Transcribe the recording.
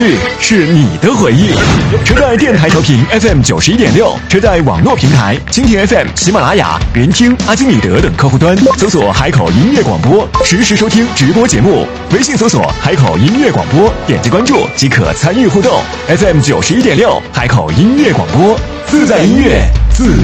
是你的回忆。车载电台调频 FM 91.6，车载网络平台蜻蜓 FM、喜马拉雅、云听、阿基米德等客户端搜索海口音乐广播，实时收听直播节目。微信搜索海口音乐广播，点击关注即可参与互动。FM 91.6，海口音乐广播，自在音乐